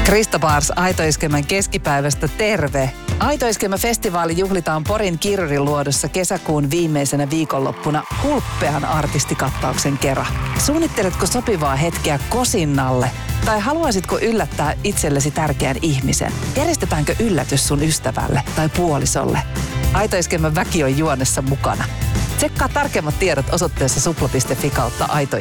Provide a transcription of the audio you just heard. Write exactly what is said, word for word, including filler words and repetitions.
Krista Bars Aito-Iskelmän keskipäivästä terve. Aito-Iskelmä-festivaali juhlitaan Porin Kirjuriluodossa kesäkuun viimeisenä viikonloppuna hulppean artistikattauksen kera. Suunnitteletko sopivaa hetkeä kosinnalle? Tai haluaisitko yllättää itsellesi tärkeän ihmisen? Järjestetäänkö yllätys sun ystävälle tai puolisolle? Aito-Iskelmän väki on juonessa mukana. Tsekkaa tarkemmat tiedot osoitteessa supla piste fi kautta aito